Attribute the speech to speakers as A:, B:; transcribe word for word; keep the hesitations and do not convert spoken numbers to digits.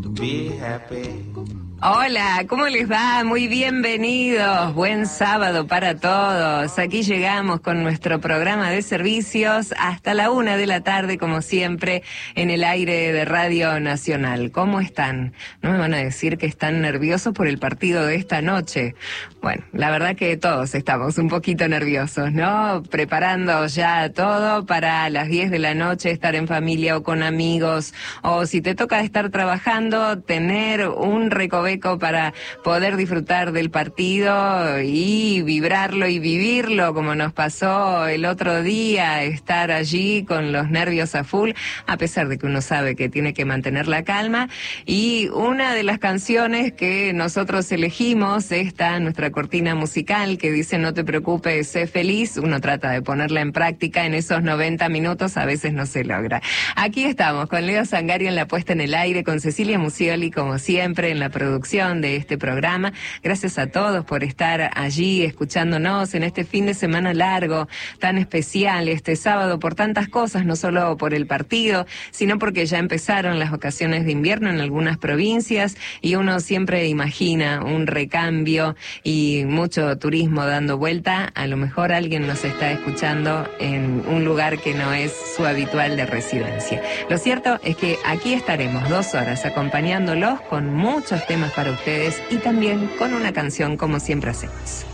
A: Be happy.
B: Hola, ¿cómo les va? Muy bienvenidos. Buen sábado para todos. Aquí llegamos con nuestro programa de servicios hasta la una de la tarde, como siempre, en el aire de Radio Nacional. ¿Cómo están? ¿No me van a decir que están nerviosos por el partido de esta noche? Bueno, la verdad que todos estamos un poquito nerviosos, ¿no? Preparando ya todo para las diez de la noche estar en familia o con amigos, o si te toca estar trabajando, tener un recoveco para poder disfrutar del partido y vibrarlo y vivirlo como nos pasó el otro día, estar allí con los nervios a full, a pesar de que uno sabe que tiene que mantener la calma. Y una de las canciones que nosotros elegimos, esta, nuestra cortina musical, que dice no te preocupes, sé feliz, uno trata de ponerla en práctica en esos noventa minutos, a veces no se logra. Aquí estamos con Leo Sangario en la puesta en el aire, con Cecilia Musioli como siempre en la producción de este programa. Gracias a todos por estar allí escuchándonos en este fin de semana largo, tan especial, este sábado, por tantas cosas, no solo por el partido, sino porque ya empezaron las vacaciones de invierno en algunas provincias y uno siempre imagina un recambio y mucho turismo dando vuelta. A lo mejor alguien nos está escuchando en un lugar que no es su habitual de residencia. Lo cierto es que aquí estaremos dos horas acompañándolos con muchos temas para ustedes y también con una canción como siempre hacemos.